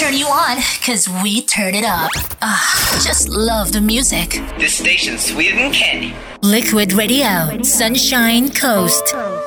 turn you on, cause we turn it up. Just love the music. This station's sweeter than candy. Liquid Radio, Sunshine Coast.